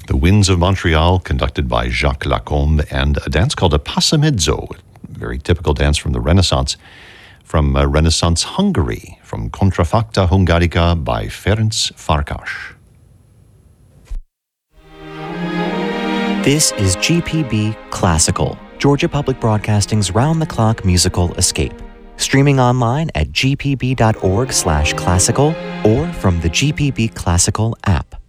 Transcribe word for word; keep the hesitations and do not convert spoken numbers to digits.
The Winds of Montreal, conducted by Jacques Lacombe, and a dance called a Passamezzo, a very typical dance from the Renaissance, from uh, Renaissance Hungary, from Contrafacta Hungarica by Ferenc Farkas. This is G P B Classical, Georgia Public Broadcasting's round-the-clock musical escape. Streaming online at g p b dot org slash classical or from the G P B Classical app.